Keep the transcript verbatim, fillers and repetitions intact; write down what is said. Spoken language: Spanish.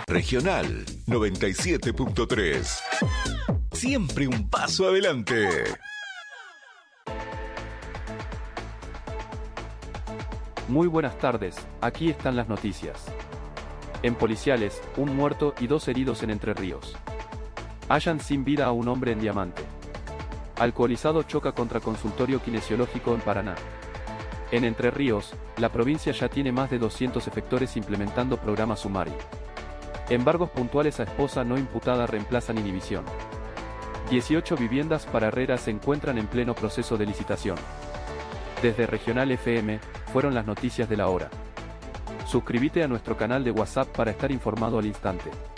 Regional noventa y siete punto tres. Siempre un paso adelante. Muy buenas tardes, aquí están las noticias. En Policiales, un muerto y dos heridos en Entre Ríos. Hallan sin vida a un hombre en Diamante. Alcoholizado choca contra consultorio kinesiológico en Paraná. En Entre Ríos, la provincia ya tiene más de doscientos efectores implementando programa Sumari. Embargos puntuales a esposa no imputada reemplazan inhibición. dieciocho viviendas para Herrera se encuentran en pleno proceso de licitación. Desde Regional F M, fueron las noticias de la hora. Suscríbete a nuestro canal de WhatsApp para estar informado al instante.